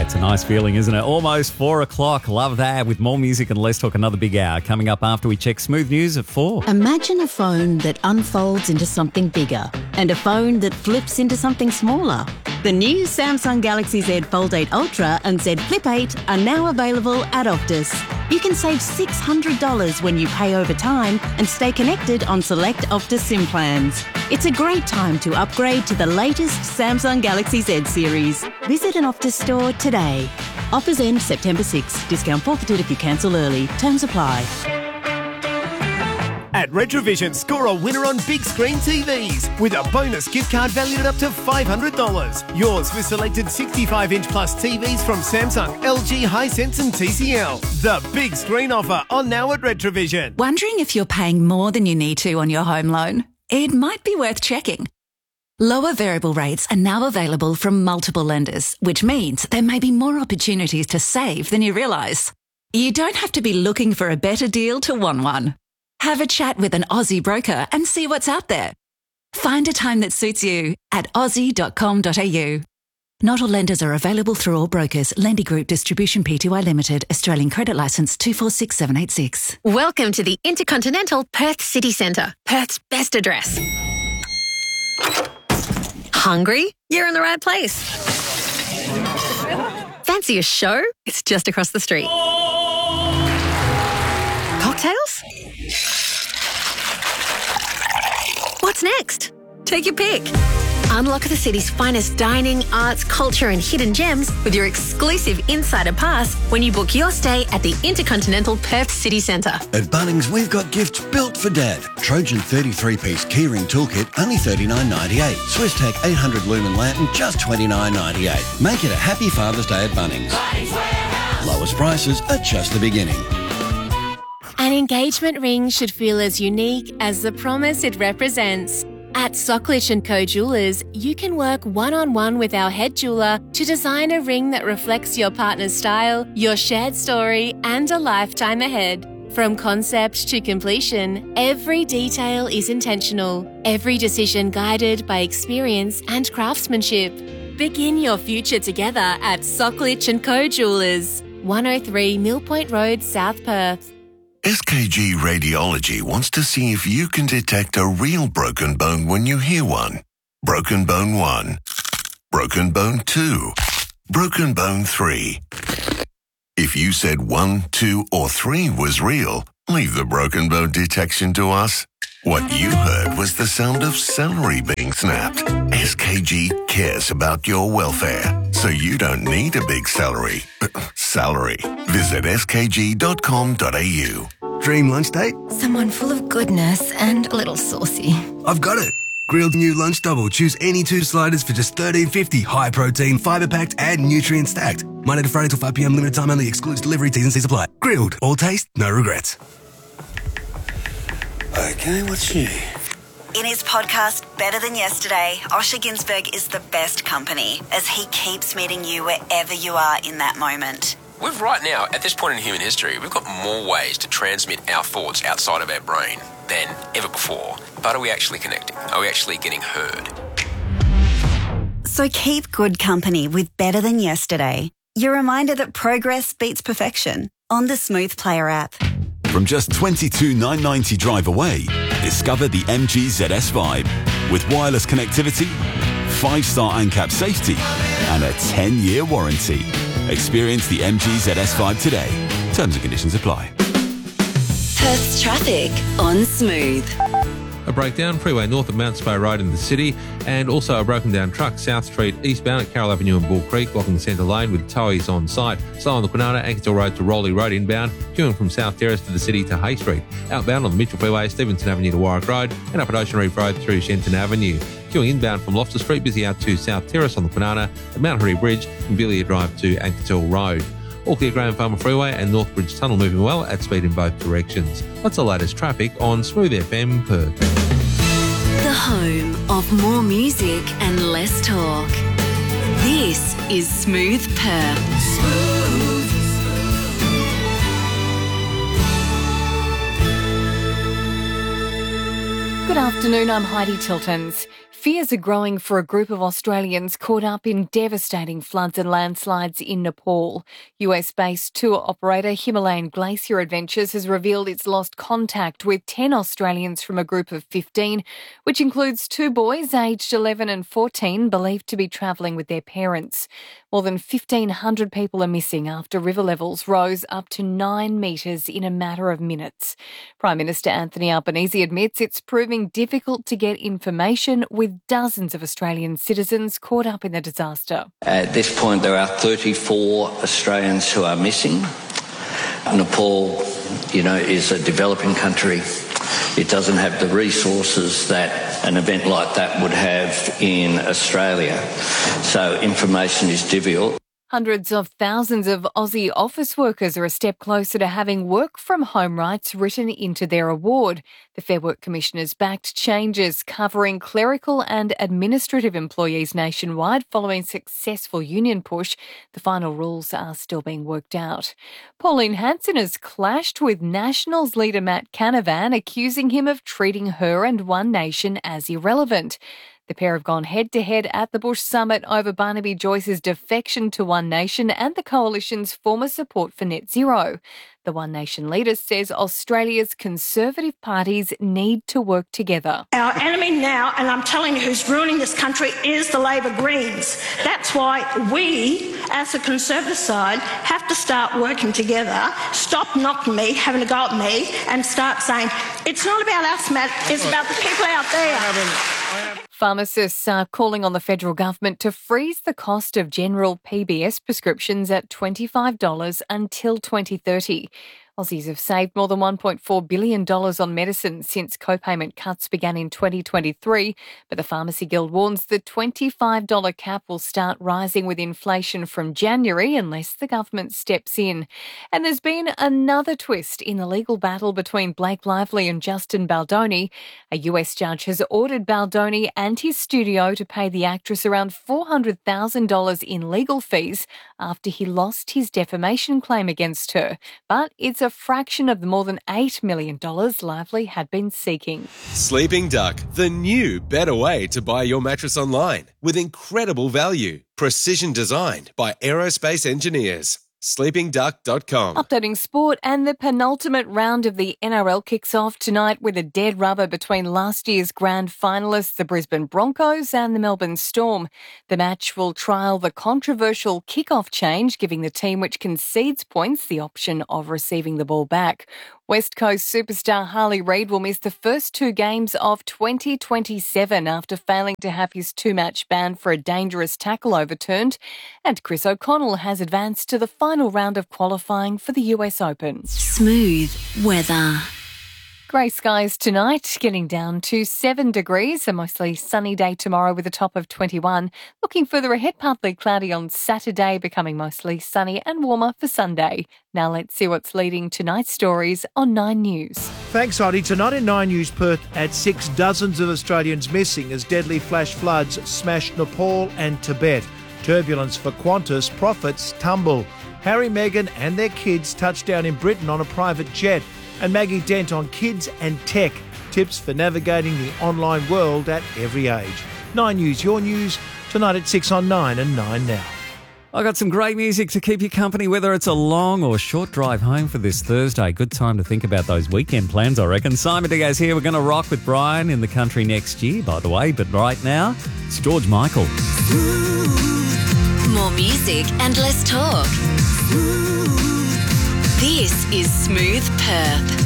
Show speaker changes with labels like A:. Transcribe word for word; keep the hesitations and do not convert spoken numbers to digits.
A: it's a nice feeling, isn't it? Almost four o'clock. Love that. With more music and Let's Talk another big hour coming up after we check Smooth News at four.
B: Imagine a phone that unfolds into something bigger and a phone that flips into something smaller. The new Samsung Galaxy Z Fold eight Ultra and Z Flip eight are now available at Optus. You can save six hundred dollars when you pay over time and stay connected on select Optus SIM plans. It's a great time to upgrade to the latest Samsung Galaxy Z series. Visit an Optus store today. Offers end September sixth. Discount forfeited if you cancel early. Terms apply.
C: At Retrovision, score a winner on big screen T Vs with a bonus gift card valued at up to five hundred dollars. Yours with selected sixty-five inch plus T Vs from Samsung, L G, Hisense and T C L. The big screen offer on now at Retrovision.
D: Wondering if you're paying more than you need to on your home loan? It might be worth checking. Lower variable rates are now available from multiple lenders, which means there may be more opportunities to save than you realise. You don't have to be looking for a better deal to want one. Have a chat with an Aussie broker and see what's out there. Find a time that suits you at aussie dot com dot a u. Not all lenders are available through all brokers. Lendy Group Distribution Pty Limited, Australian Credit Licence two four six seven eight six.
E: Welcome to the Intercontinental Perth City Centre, Perth's best address. Hungry? You're in the right place. Fancy a show? It's just across the street. Cocktails? What's next? Take your pick. Unlock the city's finest dining, arts, culture and hidden gems with your exclusive Insider Pass when you book your stay at the Intercontinental Perth City Centre.
F: At Bunnings, we've got gifts built for Dad. Trojan thirty-three piece keyring toolkit, only thirty-nine ninety-eight. SwissTech eight hundred lumen lantern, just twenty-nine ninety-eight. Make it a happy Father's Day at Bunnings. Lowest prices are just the beginning.
G: An engagement ring should feel as unique as the promise it represents. At Socklich and Co Jewellers, you can work one-on-one with our head jeweller to design a ring that reflects your partner's style, your shared story, and a lifetime ahead. From concept to completion, every detail is intentional, every decision guided by experience and craftsmanship. Begin your future together at Socklich and Co Jewellers, one oh three Mill Point Road, South Perth.
H: S K G Radiology wants to see if you can detect a real broken bone when you hear one. Broken bone one. Broken bone two. Broken bone three. If you said one, two, or three was real, leave the broken bone detection to us. What you heard was the sound of celery being snapped. S K G cares about your welfare, so you don't need a big celery. Salary. Visit s k g dot com dot a u.
I: Dream lunch date?
J: Someone full of goodness and a little saucy.
I: I've got it. Grilled new lunch double. Choose any two sliders for just thirteen fifty. High protein, fibre packed, and nutrient stacked. Monday to Friday till five p m. Limited time only. Excludes delivery. T's and C's apply. Grilled. All taste, no regrets.
F: Okay, what's new?
K: In his podcast, Better Than Yesterday, Osher Ginsberg is the best company as he keeps meeting you wherever you are in that moment.
L: We've right now, at this point in human history, we've got more ways to transmit our thoughts outside of our brain than ever before. But are we actually connecting? Are we actually getting heard?
K: So keep good company with Better Than Yesterday. Your reminder that progress beats perfection on the Smooth Player app.
M: From just twenty-two thousand nine hundred ninety drive away, discover the M G Z S Vibe. With wireless connectivity, five-star ANCAP safety, and a ten-year warranty. Experience the M G Z S Vibe today. Terms and conditions apply.
N: Perth's traffic on Smooth.
O: A breakdown, freeway north of Mount Spey Road in the city, and also a broken down truck, South Street eastbound at Carroll Avenue and Bull Creek, blocking the centre lane with towies on site. Slow on the Kwinana, Ankersville Road to Rowley Road inbound, queuing from South Terrace to the city to Hay Street. Outbound on the Mitchell Freeway, Stevenson Avenue to Warwick Road, and up at Ocean Reef Road through Shenton Avenue. Queuing inbound from Loftus Street, busy out to South Terrace on the Kwinana, at Mount Hurry Bridge, and Billiard Drive to Ankersville Road. All clear Graham Farmer Freeway and Northbridge Tunnel moving well at speed in both directions. That's the latest traffic on Smooth F M Perth.
N: The home of more music and less talk. This is Smooth Perth. Smooth.
P: Good afternoon, I'm Heidi Tiltons. Fears are growing for a group of Australians caught up in devastating floods and landslides in Nepal. U S-based tour operator Himalayan Glacier Adventures has revealed it's lost contact with ten Australians from a group of fifteen, which includes two boys aged eleven and fourteen believed to be travelling with their parents. More than fifteen hundred people are missing after river levels rose up to nine metres in a matter of minutes. Prime Minister Anthony Albanese admits it's proving difficult to get information with dozens of Australian citizens caught up in the disaster.
Q: At this point, there are thirty-four Australians who are missing. Nepal, you know, is a developing country. It doesn't have the resources that an event like that would have in Australia. So information is difficult.
P: Hundreds of thousands of Aussie office workers are a step closer to having work from home rights written into their award. The Fair Work Commission has backed changes covering clerical and administrative employees nationwide following successful union push. The final rules are still being worked out. Pauline Hanson has clashed with Nationals leader Matt Canavan, accusing him of treating her and One Nation as irrelevant. The pair have gone head-to-head at the Bush Summit over Barnaby Joyce's defection to One Nation and the Coalition's former support for net zero. The One Nation leader says Australia's Conservative parties need to work together.
R: Our enemy now, and I'm telling you who's ruining this country, is the Labor Greens. That's why we, as the Conservative side, have to start working together, stop knocking me, having a go at me, and start saying, it's not about us, Matt, it's about the people out there.
P: Pharmacists are calling on the federal government to freeze the cost of general P B S prescriptions at twenty-five dollars until twenty thirty. Aussies have saved more than one point four billion dollars on medicine since co-payment cuts began in twenty twenty-three, but the Pharmacy Guild warns the twenty-five dollars cap will start rising with inflation from January unless the government steps in. And there's been another twist in the legal battle between Blake Lively and Justin Baldoni. A U S judge has ordered Baldoni and his studio to pay the actress around four hundred thousand dollars in legal fees after he lost his defamation claim against her. But it's a fraction of the more than eight million dollars Lively had been seeking.
S: Sleeping Duck, the new, better way to buy your mattress online with incredible value. Precision designed by aerospace engineers. sleeping duck dot com.
P: Updating sport, and the penultimate round of the N R L kicks off tonight with a dead rubber between last year's grand finalists, the Brisbane Broncos and the Melbourne Storm. The match will trial the controversial kick-off change, giving the team which concedes points the option of receiving the ball back. West Coast superstar Harley Reid will miss the first two games of twenty twenty-seven after failing to have his two-match ban for a dangerous tackle overturned. And Chris O'Connell has advanced to the final round of qualifying for the U S Open.
N: Smooth weather.
P: Grey skies tonight, getting down to seven degrees. A mostly sunny day tomorrow with a top of twenty-one. Looking further ahead, partly cloudy on Saturday, becoming mostly sunny and warmer for Sunday. Now let's see what's leading tonight's stories on Nine News.
T: Thanks, Heidi. Tonight in Nine News, Perth at six, dozens of Australians missing as deadly flash floods smash Nepal and Tibet. Turbulence for Qantas, profits tumble. Harry, Meghan and their kids touch down in Britain on a private jet. And Maggie Dent on kids and tech. Tips for navigating the online world at every age. Nine News, your news, tonight at six on Nine and Nine Now.
A: I got some great music to keep you company, whether it's a long or short drive home for this Thursday. Good time to think about those weekend plans, I reckon. Simon Diaz here. We're going to rock with Brian in the country next year, by the way. But right now, it's George Michael.
N: More music and less talk. This is Smooth Perth.